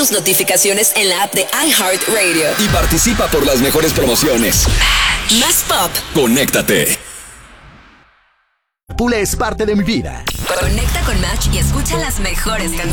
tus notificaciones en la app de iHeartRadio. Y participa por las mejores promociones. Más pop. Conéctate. Pule es parte de mi vida. Conecta con Match y escucha las mejores canciones.